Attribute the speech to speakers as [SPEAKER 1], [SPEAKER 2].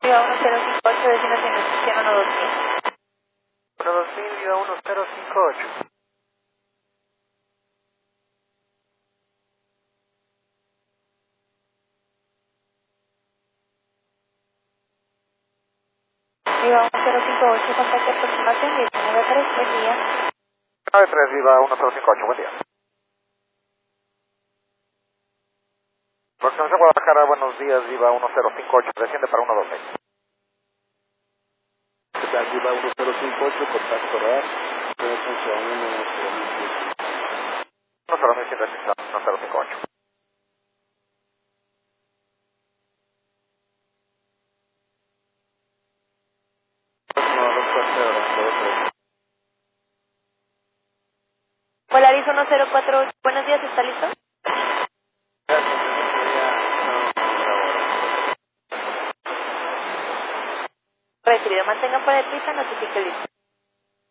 [SPEAKER 1] Viva 1058, destinación Cristiano 2000.
[SPEAKER 2] 2000, Viva 1058.
[SPEAKER 1] Viva 1058, contacto aproximación 19.3, buen día.
[SPEAKER 2] 93, Viva 1058, buen día. Aproximación Guadalajara, buenos días, Viva 1058, desciende para 126.
[SPEAKER 3] ¿Qué tal? Viva 1058, contacto radar. Frecuencia
[SPEAKER 2] 1058.
[SPEAKER 1] Polaris 1048, buenos días, ¿está listo? Recibido, mantenga por el piso, notifique listo.